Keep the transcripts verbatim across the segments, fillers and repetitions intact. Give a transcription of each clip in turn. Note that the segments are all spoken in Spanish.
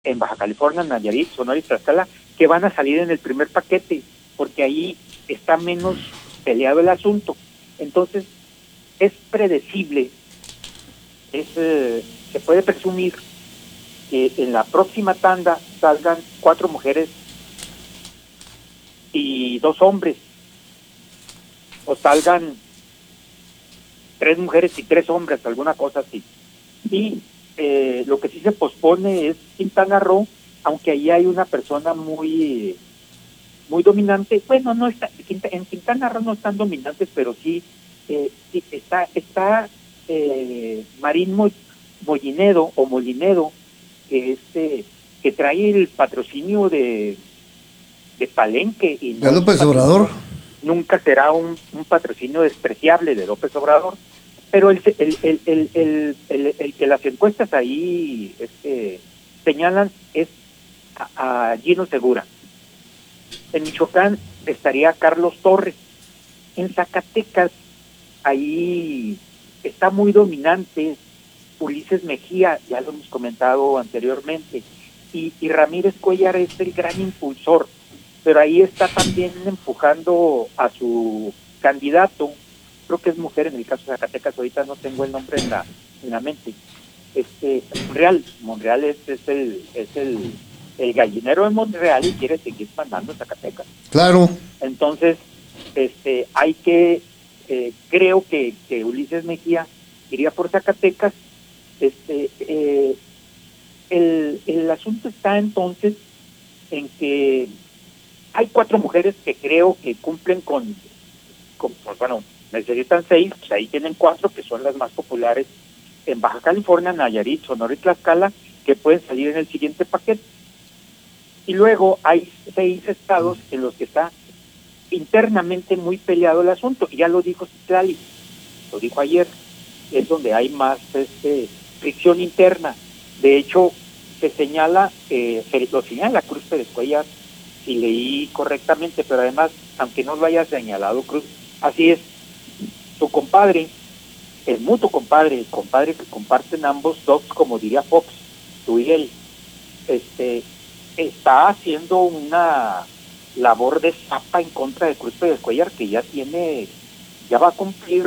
en Baja California, Nayarit, Sonora y Tlaxcala, que van a salir en el primer paquete, porque ahí está menos peleado el asunto. Entonces, es predecible, es eh, se puede presumir que en la próxima tanda salgan cuatro mujeres y dos hombres, o salgan tres mujeres y tres hombres, alguna cosa así. Y eh, lo que sí se pospone es Quintana Roo, aunque ahí hay una persona muy muy dominante. Bueno, no está en Quintana Roo no están dominantes, pero sí, eh, sí está está eh, Marín Mollinedo o Molinedo, que este que trae el patrocinio de de Palenque, y ¿De no es un López Obrador? patrocinio, nunca será un, un patrocinio despreciable de López Obrador, pero el el el el el, el, el que las encuestas ahí este señalan es a, a Gino Segura. En Michoacán estaría Carlos Torres. En Zacatecas ahí está muy dominante Ulises Mejía, ya lo hemos comentado anteriormente, y, y Ramírez Cuellar es el gran impulsor, pero ahí está también empujando a su candidato, creo que es mujer en el caso de Zacatecas, ahorita no tengo el nombre en la en la mente, este Monreal, Monreal es, es el es el, el gallinero de Monreal y quiere seguir mandando a Zacatecas. Claro. Entonces, este hay que, eh, creo que, que Ulises Mejía iría por Zacatecas. Este eh, el, el asunto está entonces en que hay cuatro mujeres que creo que cumplen con, con pues bueno, necesitan seis, pues ahí tienen cuatro que son las más populares en Baja California, Nayarit, Sonora y Tlaxcala, que pueden salir en el siguiente paquete. Y luego hay seis estados en los que está internamente muy peleado el asunto, y ya lo dijo Citlali, lo dijo ayer, es donde hay más este fricción interna. De hecho, se señala, eh, se lo señala Cruz Pérez Cuellar, si leí correctamente, pero además, aunque no lo haya señalado Cruz, así es, su compadre, el mutuo compadre, el compadre que comparten ambos docs, como diría Fox, tú y él, este, está haciendo una labor de zapa en contra de Cruz Pérez Cuellar, que ya tiene, ya va a cumplir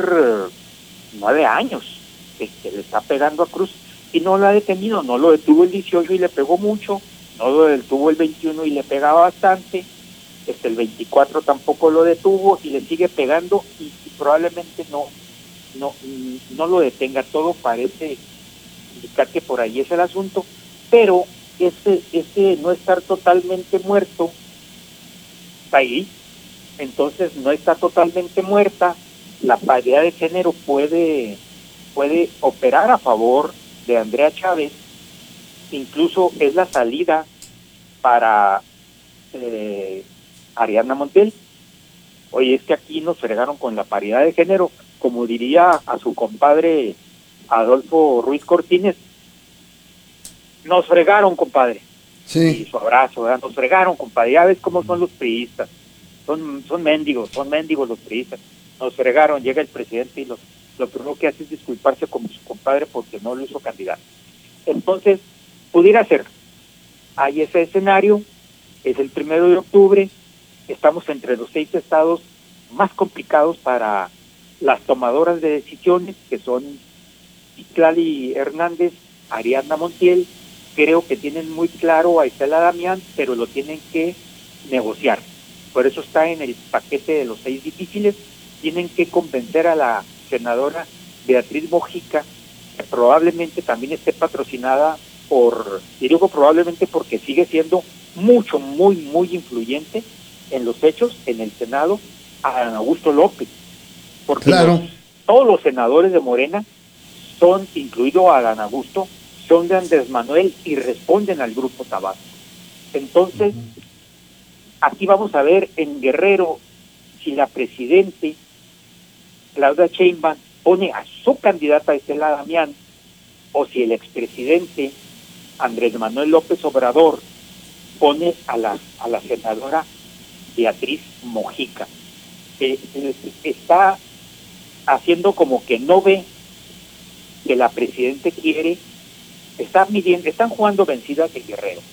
nueve años, este, le está pegando a Cruz, y no lo ha detenido, no lo detuvo el dieciocho y le pegó mucho, no lo detuvo el veintiuno y le pegaba bastante, este el veinticuatro tampoco lo detuvo y le sigue pegando, y, y probablemente no no no lo detenga. Todo parece indicar que por ahí es el asunto, pero ese ese no estar totalmente muerto está ahí. Entonces no está totalmente muerta, la paridad de género puede puede operar a favor de Andrea Chávez, incluso es la salida para eh, Ariadna Montiel. Oye, es que aquí nos fregaron con la paridad de género, como diría a su compadre Adolfo Ruiz Cortines, nos fregaron, compadre. Y Sí. su abrazo, ¿verdad? Nos fregaron, compadre. Ya ves cómo son los priistas, son son mendigos, son mendigos los priistas. Nos fregaron, llega el presidente y los, lo primero que hace es disculparse con su compadre porque no lo hizo candidato. Entonces, pudiera ser, hay ese escenario, es el primero de octubre, estamos entre los seis estados más complicados para las tomadoras de decisiones, que son Citlali Hernández, Ariadna Montiel. Creo que tienen muy claro a Estela Damián, pero lo tienen que negociar. Por eso está en el paquete de los seis difíciles. Tienen que convencer a la senadora Beatriz Mojica, que probablemente también esté patrocinada por, y digo probablemente porque sigue siendo mucho, muy, muy influyente en los hechos en el Senado, a Adán Augusto López, porque los Claro. todos los senadores de Morena son, incluido a Adán Augusto, son de Andrés Manuel y responden al Grupo Tabasco. Entonces, aquí vamos a ver en Guerrero si la presidente Claudia Sheinbaum pone a su candidata Estela Damián, o si el expresidente Andrés Manuel López Obrador pone a la a la senadora Beatriz Mojica. Eh, eh, está haciendo como que no ve que la presidente quiere Está midiendo, están jugando vencidas el Guerrero.